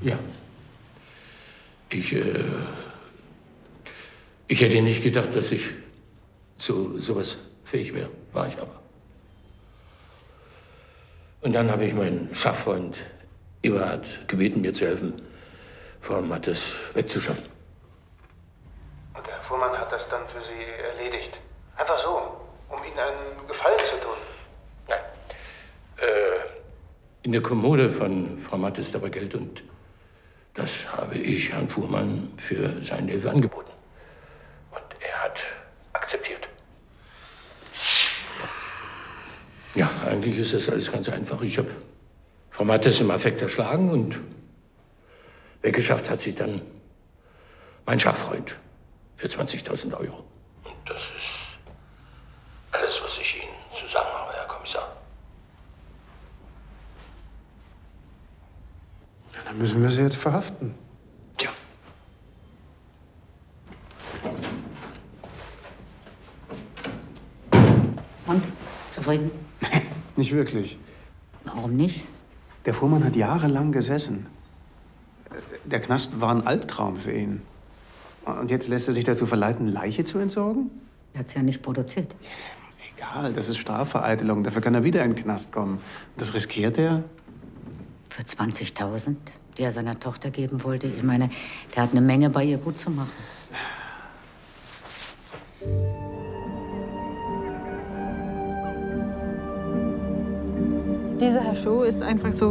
Ja. Ich hätte nicht gedacht, dass ich zu sowas fähig wäre. War ich aber. Und dann habe ich meinen Schachfreund Eberhard gebeten, mir zu helfen, Frau Mattes wegzuschaffen. Und der Fuhrmann hat das dann für Sie erledigt? Einfach so, um Ihnen einen Gefallen zu tun? Nein. In der Kommode von Frau Mattes ist aber Geld und das habe ich Herrn Fuhrmann für seine Hilfe angeboten. Und er hat akzeptiert. Ja, eigentlich ist das alles ganz einfach. Ich habe Frau Mattes im Affekt erschlagen und weggeschafft hat sie dann mein Schachfreund für 20.000 €. Und das ist alles, was ich Ihnen zu sagen habe, Herr Kommissar. Ja, dann müssen wir Sie jetzt verhaften. Tja. Und? Zufrieden? Nicht wirklich. Warum nicht? Der Fuhrmann hat jahrelang gesessen. Der Knast war ein Albtraum für ihn. Und jetzt lässt er sich dazu verleiten, Leiche zu entsorgen? Er hat's ja nicht produziert. Egal, das ist Strafvereitelung. Dafür kann er wieder in den Knast kommen. Das riskiert er? Für 20.000, die er seiner Tochter geben wollte. Ich meine, der hat eine Menge bei ihr gut zu machen. Dieser Herr Schuh ist einfach so